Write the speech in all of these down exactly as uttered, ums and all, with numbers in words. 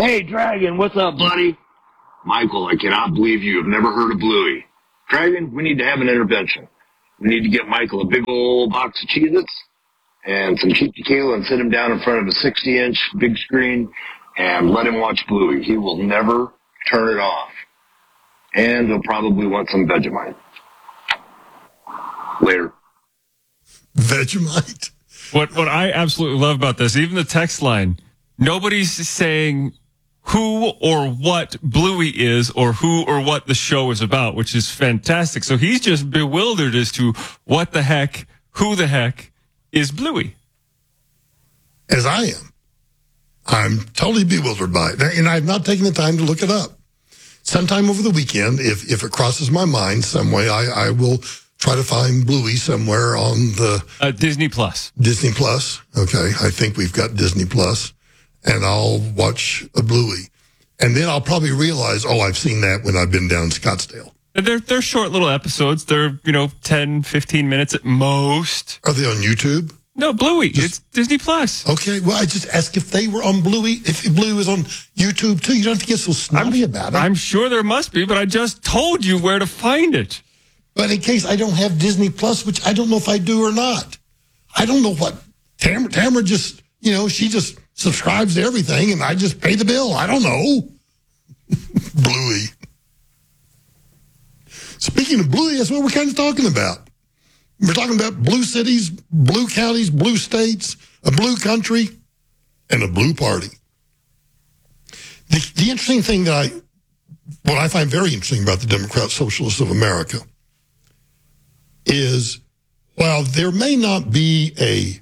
Hey, Dragon, what's up, buddy? Michael, I cannot believe you have never heard of Bluey. Dragon, we need to have an intervention. We need to get Michael a big old box of Cheez-Its and some cheap tequila and sit him down in front of a sixty-inch big screen and let him watch Bluey. He will never turn it off. And he'll probably want some Vegemite. Later. Vegemite? What what I absolutely love about this, even the text line, nobody's saying who or what Bluey is or who or what the show is about, which is fantastic. So he's just bewildered as to what the heck, who the heck is Bluey. As I am. I'm totally bewildered by it. And I've not taken the time to look it up. Sometime over the weekend, if, if it crosses my mind some way, I, I will try to find Bluey somewhere on the... Uh, Disney Plus. Disney Plus. Okay. I think we've got Disney Plus. And I'll watch a Bluey. And then I'll probably realize, oh, I've seen that when I've been down Scottsdale. They're, they're short little episodes. They're, you know, ten, fifteen minutes at most. Are they on YouTube? No, Bluey. Just, it's Disney Plus. Okay. Well, I just asked if they were on Bluey, if Bluey was on YouTube too. You don't have to get so snobby I'm, about it. I'm sure there must be, but I just told you where to find it. But in case I don't have Disney Plus, which I don't know if I do or not. I don't know what. Tamara, Tamara just, you know, she just subscribes to everything, and I just pay the bill. I don't know. Bluey. Speaking of Bluey, that's what we're kind of talking about. We're talking about blue cities, blue counties, blue states, a blue country, and a blue party. The, the interesting thing that I, what I find very interesting about the Democrat Socialists of America is, while there may not be a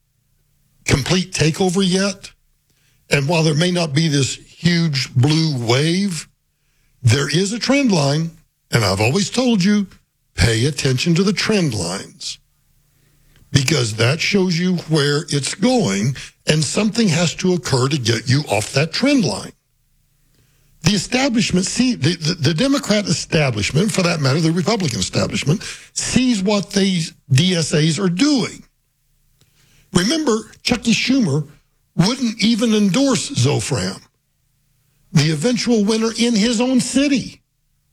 complete takeover yet, and while there may not be this huge blue wave, there is a trend line, and I've always told you, pay attention to the trend lines, because that shows you where it's going, and something has to occur to get you off that trend line. The establishment, see, the, the, the Democrat establishment, for that matter, the Republican establishment, sees what these D S As are doing. Remember, Chucky Schumer wouldn't even endorse Zofran, the eventual winner in his own city.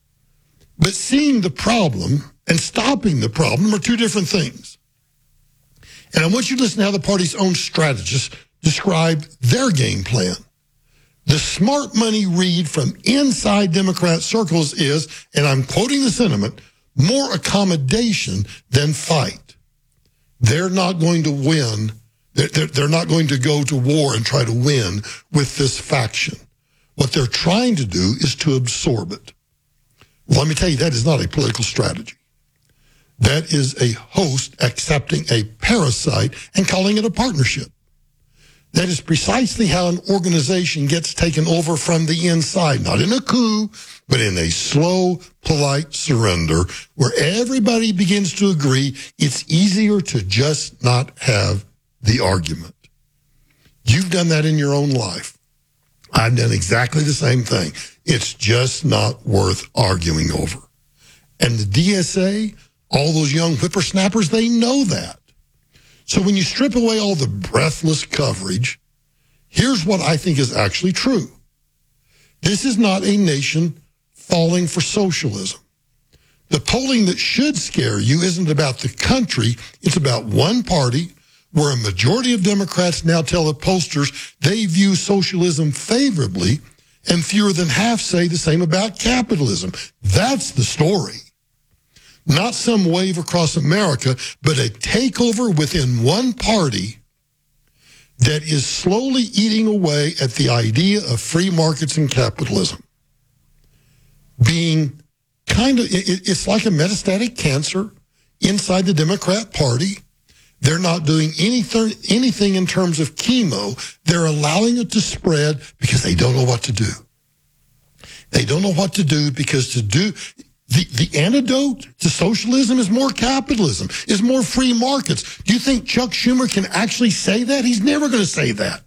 But seeing the problem and stopping the problem are two different things. And I want you to listen to how the party's own strategists describe their game plan. The smart money read from inside Democrat circles is, and I'm quoting the sentiment, more accommodation than fight. They're not going to win. They're, they're not going to go to war and try to win with this faction. What they're trying to do is to absorb it. Well, let me tell you, that is not a political strategy. That is a host accepting a parasite and calling it a partnership. That is precisely how an organization gets taken over from the inside, not in a coup, but in a slow, polite surrender where everybody begins to agree it's easier to just not have the argument. You've done that in your own life. I've done exactly the same thing. It's just not worth arguing over. And the D S A, all those young whippersnappers, they know that. So when you strip away all the breathless coverage, here's what I think is actually true. This is not a nation falling for socialism. The polling that should scare you isn't about the country. It's about one party where a majority of Democrats now tell the pollsters they view socialism favorably, and fewer than half say the same about capitalism. That's the story. Not some wave across America, but a takeover within one party that is slowly eating away at the idea of free markets and capitalism. Being kind of, it's like a metastatic cancer inside the Democrat Party. They're not doing anything, anything in terms of chemo. They're allowing it to spread because they don't know what to do. They don't know what to do because to do... The, the antidote to socialism is more capitalism, is more free markets. Do you think Chuck Schumer can actually say that? He's never going to say that.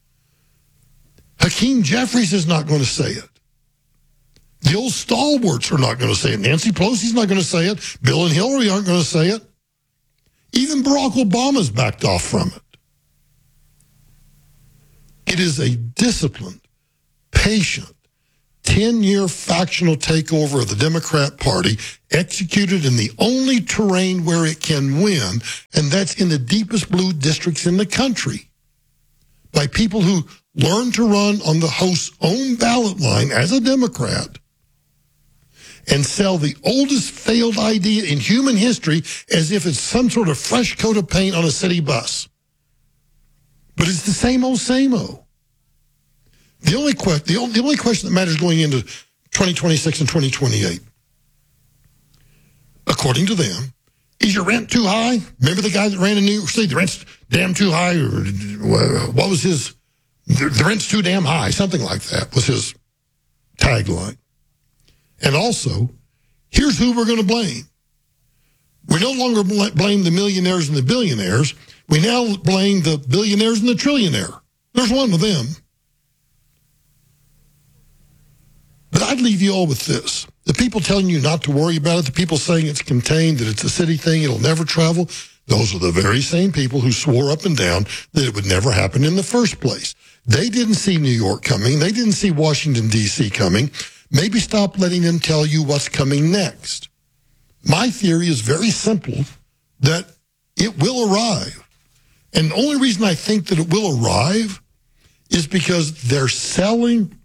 Hakeem Jeffries is not going to say it. The old stalwarts are not going to say it. Nancy Pelosi's not going to say it. Bill and Hillary aren't going to say it. Even Barack Obama's backed off from it. It is a disciplined, patient ten-year factional takeover of the Democrat Party executed in the only terrain where it can win, and that's in the deepest blue districts in the country, by people who learn to run on the host's own ballot line as a Democrat and sell the oldest failed idea in human history as if it's some sort of fresh coat of paint on a city bus. But it's the same old, same old. The only, que- the, only, the only question that matters going into twenty twenty-six and twenty twenty-eight, according to them, is your rent too high? Remember the guy that ran in New York City? The rent's damn too high. Or what was his? The, the rent's too damn high. Something like that was his tagline. And also, here's who we're going to blame. We no longer bl- blame the millionaires and the billionaires. We now blame the billionaires and the trillionaire. There's one of them. But I'd leave you all with this. The people telling you not to worry about it, the people saying it's contained, that it's a city thing, it'll never travel, those are the very same people who swore up and down that it would never happen in the first place. They didn't see New York coming. They didn't see Washington, D C coming. Maybe stop letting them tell you what's coming next. My theory is very simple, that it will arrive. And the only reason I think that it will arrive is because they're selling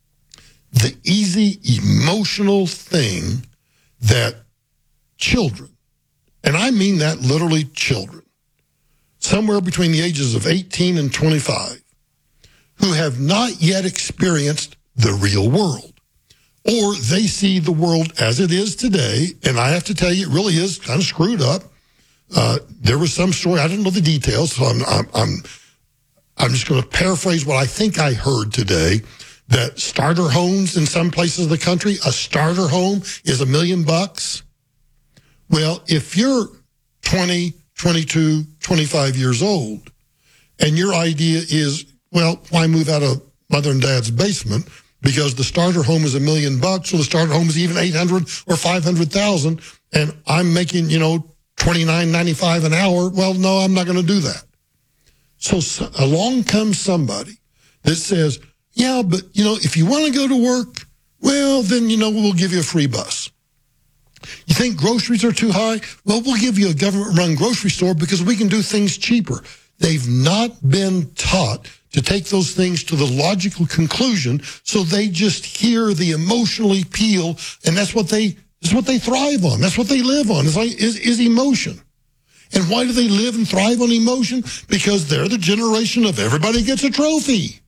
the easy emotional thing that children, and I mean that literally children, somewhere between the ages of eighteen and twenty-five, who have not yet experienced the real world, or they see the world as it is today, and I have to tell you, it really is kind of screwed up. Uh, there was some story, I didn't know the details, so I'm, I'm, I'm, I'm just going to paraphrase what I think I heard today, that starter homes in some places of the country, a starter home is a million bucks. Well, if you're twenty, twenty-two, twenty-five years old, and your idea is, well, why move out of mother and dad's basement? Because the starter home is a million bucks, or the starter home is even eight hundred or five hundred thousand, and I'm making, you know, twenty-nine ninety-five an hour. Well, no, I'm not going to do that. So, so along comes somebody that says, yeah, but, you know, if you want to go to work, well, then, you know, we'll give you a free bus. You think groceries are too high? Well, we'll give you a government-run grocery store because we can do things cheaper. They've not been taught to take those things to the logical conclusion, so they just hear the emotional appeal, and that's what they that's what they thrive on. That's what they live on, is, like, is, is emotion. And why do they live and thrive on emotion? Because they're the generation of everybody gets a trophy.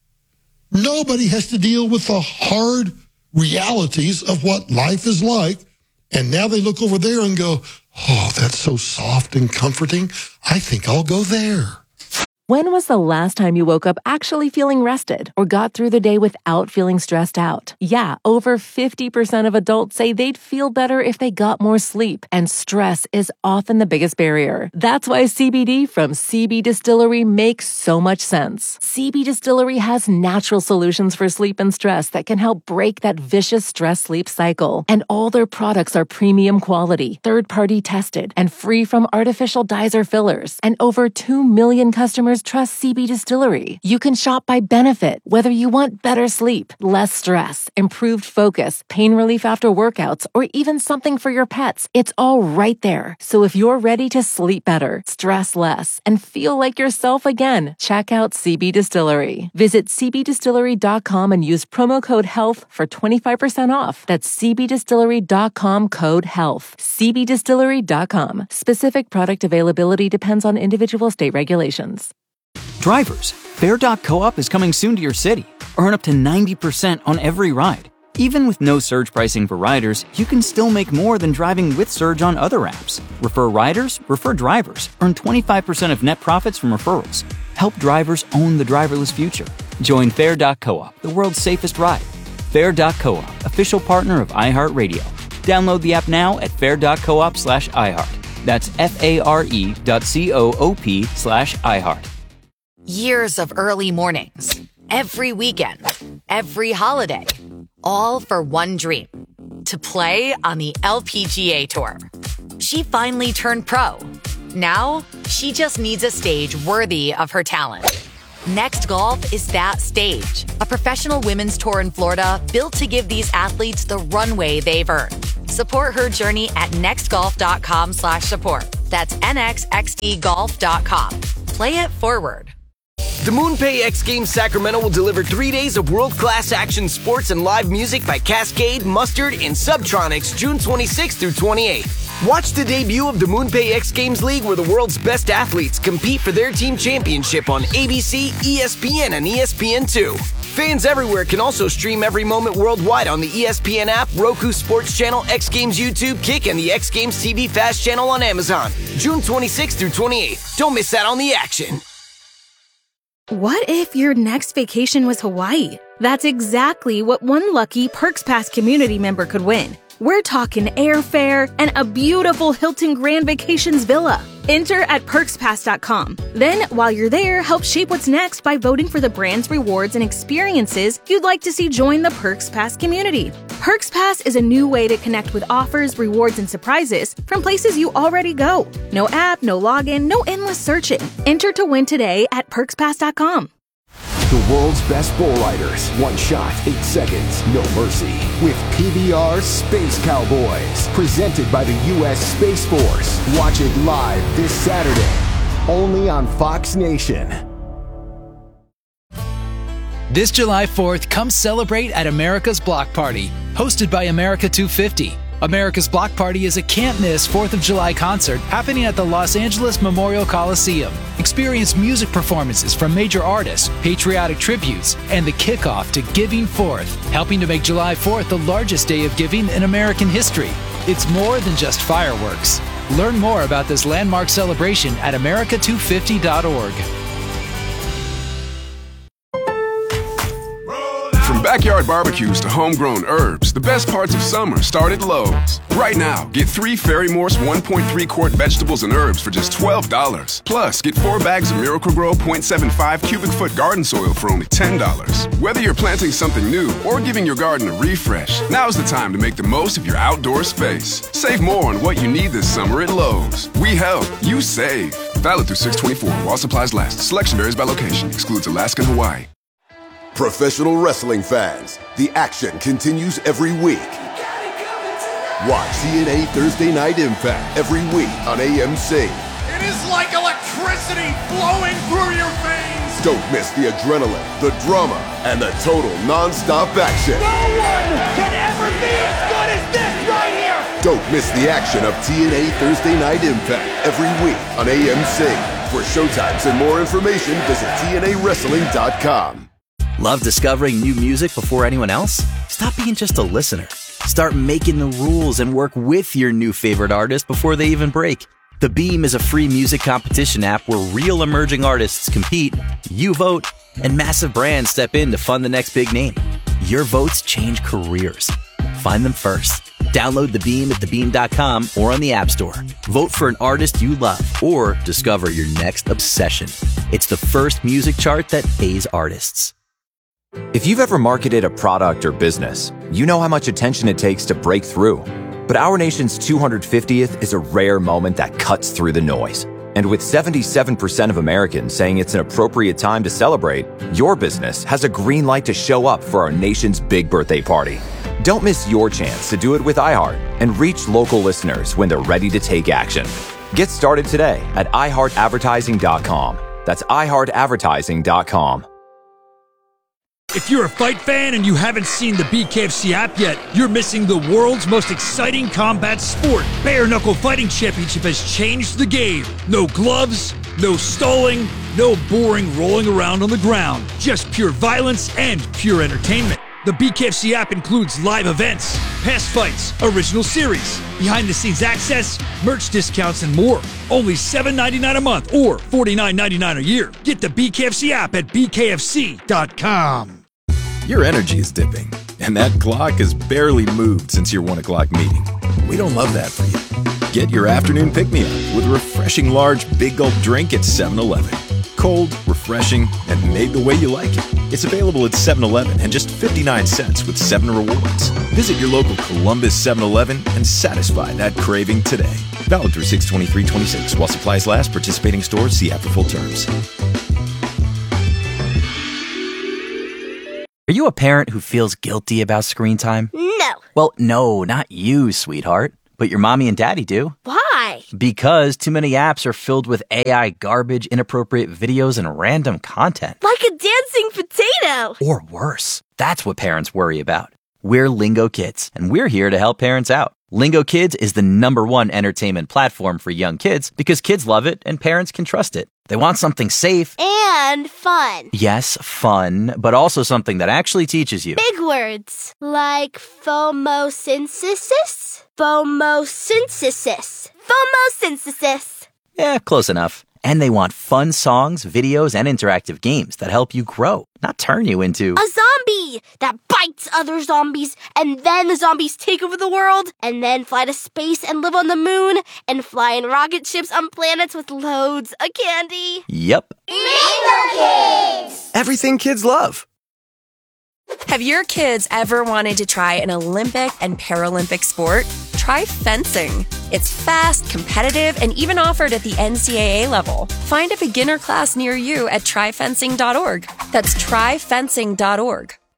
Nobody has to deal with the hard realities of what life is like. And now they look over there and go, oh, that's so soft and comforting. I think I'll go there. When was the last time you woke up actually feeling rested or got through the day without feeling stressed out? Yeah, over fifty percent of adults say they'd feel better if they got more sleep, and stress is often the biggest barrier. That's why C B D from C B Distillery makes so much sense. C B Distillery has natural solutions for sleep and stress that can help break that vicious stress-sleep cycle. And all their products are premium quality, third-party tested, and free from artificial dyes or fillers. And over two million customers trust C B Distillery. You can shop by benefit, whether you want better sleep, less stress, improved focus, pain relief after workouts, or even something for your pets. It's all right there. So if you're ready to sleep better, stress less, and feel like yourself again, check out C B Distillery. Visit c b distillery dot com and use promo code HEALTH for twenty-five percent off. That's c b distillery dot com code HEALTH. c b distillery dot com. Specific product availability depends on individual state regulations. Drivers, Fair dot coop is coming soon to your city. Earn up to ninety percent on every ride. Even with no surge pricing for riders, you can still make more than driving with Surge on other apps. Refer riders, refer drivers. Earn twenty-five percent of net profits from referrals. Help drivers own the driverless future. Join Fair dot coop, the world's safest ride. Fair dot coop, official partner of iHeartRadio. Download the app now at fair dot coop slash iHeart. That's F-A-R-E dot C-O-O-P slash iHeart. Years of early mornings, every weekend, every holiday, all for one dream, to play on the L P G A Tour. She finally turned pro. Now, she just needs a stage worthy of her talent. Next Golf is that stage. A professional women's tour in Florida built to give these athletes the runway they've earned. Support her journey at nextgolf.com slash support. That's nxxdgolf dot com. Play it forward. The MoonPay X Games Sacramento will deliver three days of world-class action sports and live music by Cascade, Mustard, and Subtronics June twenty-sixth through twenty-eighth. Watch the debut of the MoonPay X Games League, where the world's best athletes compete for their team championship on A B C, E S P N, and E S P N two. Fans everywhere can also stream every moment worldwide on the E S P N app, Roku Sports Channel, X Games YouTube, Kick, and the X Games T V Fast channel on Amazon. June twenty-sixth through twenty-eighth. Don't miss out on the action. What if your next vacation was Hawaii? That's exactly what one lucky Perks Pass community member could win. We're talking airfare and a beautiful Hilton Grand Vacations villa. Enter at perks pass dot com. Then, while you're there, help shape what's next by voting for the brands, rewards, and experiences you'd like to see join the Perks Pass community. Perks Pass is a new way to connect with offers, rewards, and surprises from places you already go. No app, no login, no endless searching. Enter to win today at perks pass dot com. The world's best bull riders. One shot, eight seconds, no mercy. With P B R Space Cowboys. Presented by the U S Space Force. Watch it live this Saturday. Only on Fox Nation. This July fourth, come celebrate at America's Block Party. Hosted by America two fifty. America's Block Party is a can't-miss fourth of July concert happening at the Los Angeles Memorial Coliseum. Experience music performances from major artists, patriotic tributes, and the kickoff to Giving Fourth, helping to make July fourth the largest day of giving in American history. It's more than just fireworks. Learn more about this landmark celebration at america two fifty dot org. From backyard barbecues to homegrown herbs, the best parts of summer start at Lowe's. Right now, get three Fairy Morse one point three quart vegetables and herbs for just twelve dollars. Plus, get four bags of Miracle-Gro point seven five cubic foot garden soil for only ten dollars. Whether you're planting something new or giving your garden a refresh, now's the time to make the most of your outdoor space. Save more on what you need this summer at Lowe's. We help, you save. Valid through six twenty-four while supplies last. Selection varies by location. Excludes Alaska and Hawaii. Professional wrestling fans, the action continues every week. Watch T N A Thursday Night Impact every week on A M C. It is like electricity flowing through your veins. Don't miss the adrenaline, the drama, and the total non-stop action. No one can ever be as good as this right here. Don't miss the action of T N A Thursday Night Impact every week on A M C. For showtimes and more information, visit T N A wrestling dot com. Love discovering new music before anyone else? Stop being just a listener. Start making the rules and work with your new favorite artist before they even break. The Beam is a free music competition app where real emerging artists compete, you vote, and massive brands step in to fund the next big name. Your votes change careers. Find them first. Download The Beam at the beam dot com or on the App Store. Vote for an artist you love or discover your next obsession. It's the first music chart that pays artists. If you've ever marketed a product or business, you know how much attention it takes to break through. But our nation's two hundred fiftieth is a rare moment that cuts through the noise. And with seventy-seven percent of Americans saying it's an appropriate time to celebrate, your business has a green light to show up for our nation's big birthday party. Don't miss your chance to do it with iHeart and reach local listeners when they're ready to take action. Get started today at i heart advertising dot com. That's i heart advertising dot com. If you're a fight fan and you haven't seen the B K F C app yet, you're missing the world's most exciting combat sport. Bare Knuckle Fighting Championship has changed the game. No gloves, no stalling, no boring rolling around on the ground. Just pure violence and pure entertainment. The B K F C app includes live events, past fights, original series, behind-the-scenes access, merch discounts, and more. Only seven dollars and ninety-nine cents a month or forty-nine dollars and ninety-nine cents a year. Get the B K F C app at b k f c dot com. Your energy is dipping, and that clock has barely moved since your one o'clock meeting. We don't love that for you. Get your afternoon pick-me-up with a refreshing large Big Gulp drink at seven eleven. Cold, refreshing, and made the way you like it. It's available at seven eleven and just fifty-nine cents with seven rewards. Visit your local Columbus seven eleven and satisfy that craving today. Valid through six twenty-three twenty-six while supplies last. Participating stores see app for full terms. Are you a parent who feels guilty about screen time? No. Well, no, not you, sweetheart. But your mommy and daddy do. Why? Because too many apps are filled with A I garbage, inappropriate videos, and random content. Like a dancing potato. Or worse. That's what parents worry about. We're Lingo Kids, and we're here to help parents out. Lingo Kids is the number one entertainment platform for young kids because kids love it and parents can trust it. They want something safe. And fun. Yes, fun, but also something that actually teaches you. Big words. Like phomosynthesis? Phomosynthesis. Phomosynthesis. Yeah, close enough. And they want fun songs, videos, and interactive games that help you grow, not turn you into a zombie that bites other zombies, and then the zombies take over the world, and then fly to space and live on the moon, and fly in rocket ships on planets with loads of candy. Yep. Lingo Kids! Everything kids love. Have your kids ever wanted to try an Olympic and Paralympic sport? Try fencing. It's fast, competitive, and even offered at the N C double A level. Find a beginner class near you at try fencing dot org. That's try fencing dot org.